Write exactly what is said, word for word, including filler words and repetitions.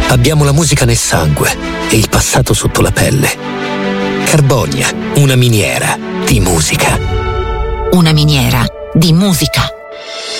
Abbiamo la musica nel sangue e il passato sotto la pelle. Carbonia, una miniera di musica. Una miniera di musica.